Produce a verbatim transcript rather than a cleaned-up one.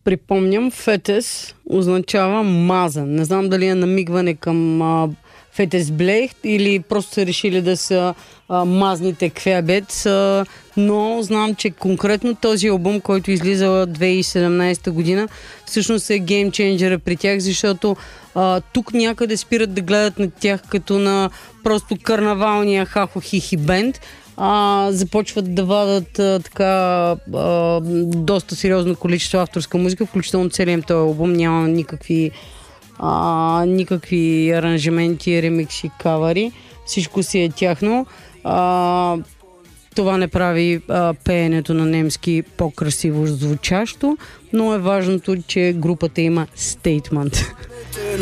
припомням, фетес означава мазан. Не знам дали е намигване към а, фетес блех или просто са решили да са а, мазните квебет, а, но знам, че конкретно този албум, който излиза две хиляди и седемнадесета година, всъщност е геймченджера при тях, защото а, тук някъде спират да гледат на тях като на просто карнавалния хахо-хихи бенд, а, започват да вадат а, така а, доста сериозно количество авторска музика, включително целият този албум няма никакви а, никакви аранжименти, ремикси, кавари. Всичко си е тяхно. А, това не прави а, пеенето на немски по-красиво звучащо, но е важното, че групата има стейтмент.